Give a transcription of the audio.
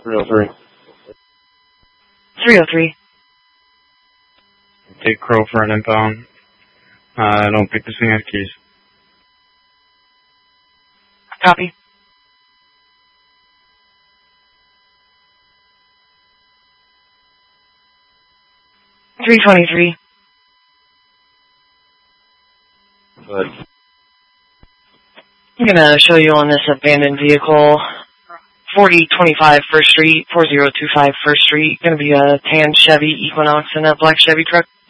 303. 303. Take Crow for an impound. I don't think this thing has keys. Copy. $323. Good. I'm gonna show you on this abandoned vehicle. 4025 First Street, 4025 First Street. Gonna be a tan Chevy Equinox and a black Chevy truck.